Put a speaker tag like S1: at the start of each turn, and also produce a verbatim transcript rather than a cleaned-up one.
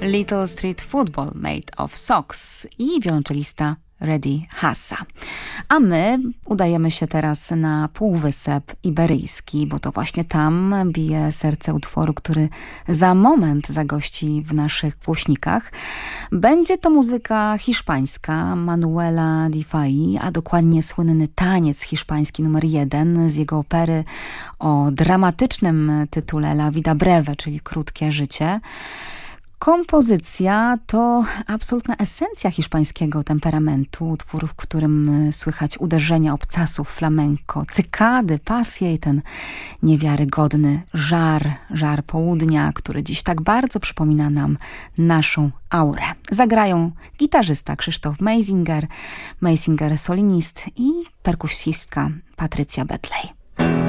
S1: Little Street Football Made of Socks i wiolonczelista Reddy Hassa. A my udajemy się teraz na Półwysep Iberyjski, bo to właśnie tam bije serce utworu, który za moment zagości w naszych głośnikach. Będzie to muzyka hiszpańska Manuela Di Fai, a dokładnie słynny taniec hiszpański numer jeden z jego opery o dramatycznym tytule La Vida Breve, czyli Krótkie życie. Kompozycja to absolutna esencja hiszpańskiego temperamentu, utwór, w którym słychać uderzenia obcasów flamenco, cykady, pasję i ten niewiarygodny żar, żar południa, który dziś tak bardzo przypomina nam naszą aurę. Zagrają gitarzysta Krzysztof Meisinger, Meisinger solinist i perkusistka Patrycja Bedlej.